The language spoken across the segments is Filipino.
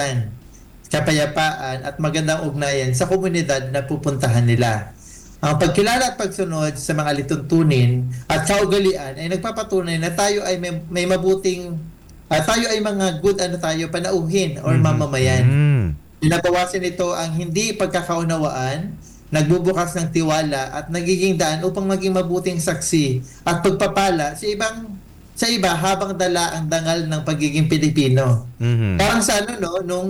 kaligtasan, kapayapaan at magandang ugnayan sa komunidad na pupuntahan nila. Ang pagkilala at pagsunod sa mga lituntunin at kaugalian ay nagpapatunay na tayo ay may mabuting tayo ay mga good panauhin or mamamayan. Binabawasan nito ang hindi pagkakaunawaan, nagbubukas ng tiwala at nagiging daan upang maging mabuting saksi at pagpapala sa iba habang dala ang dangal ng pagiging Pilipino. Parang sa nung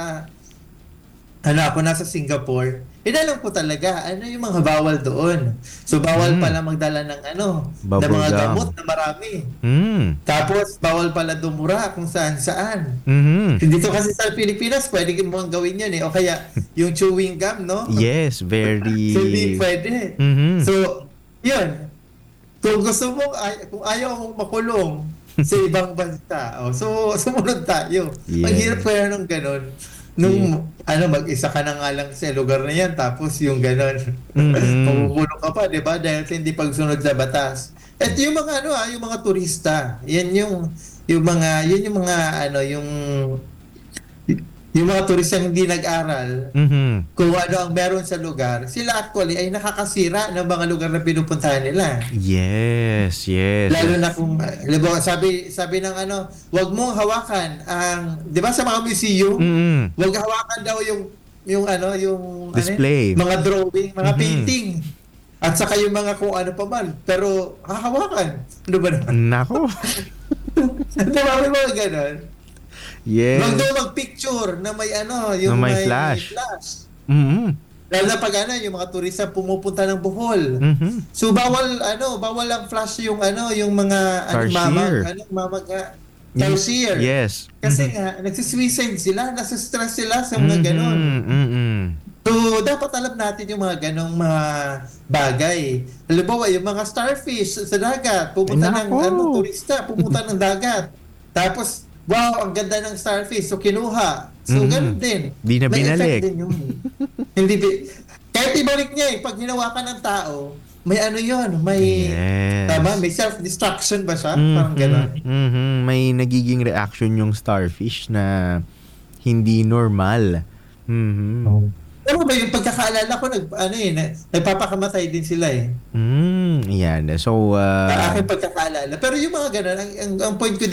nasa Singapore, inalam ko talaga yung mga bawal doon. So bawal pala magdala ng ng mga gamot na marami. Tapos bawal pala dumura kung saan-saan. Dito kasi sa Pilipinas, pwede mong gawin yun o kaya yung chewing gum, no? Yes, very... So hindi pwede. So, yun. Kung gusto mo, kung ayaw mong makulong sa ibang bansa, so sumunod tayo. Ang hirap kaya nung ganun. Nung mag-isa ka na nga lang sa lugar na yan, tapos yung gano'n, makukulong ka pa, di ba? Dahil hindi pagsunod sa batas. At yung mga yung mga turista, yung mga turista hindi nag-aral, kung ano ang meron sa lugar, sila actually ay nakakasira ng mga lugar na pinupuntahan nila. Yes. Lalo na kung, sabi ng wag mong hawakan ang, di ba sa mga museum, wag hawakan daw yung display, mga drawing, mga painting. At saka yung mga kung ano pa man. Pero, hahawakan. Ano ba naman? Nako. Di ba may mga ganon? Yes. Wag daw mag-picture na may yung na may flash. Lalo na pag yung mga turista pumupunta ng Bohol. So bawal ang flash yung mga tarsier. Yes. Kasi nga nagsisuicide sila, nasa-stress sila sa mga ganon. So dapat alam natin yung mga ganong mga bagay. Halimbawa yung mga starfish sa dagat, pupunta ng turista, pupunta ng dagat. Tapos wow, ang ganda ng starfish. So, kinuha. So, ganun din. Di na binalik. Din yun. Kahit ibalik niya pag hinawakan ng tao, may may self-destruction ba siya? Parang ganun. May nagiging reaction yung starfish na hindi normal. Pero ba yung pagkakaalala ko, nagpapakamatay din sila Yan. So, sa aking pagkakaalala. Pero yung mga ganun, ang point ko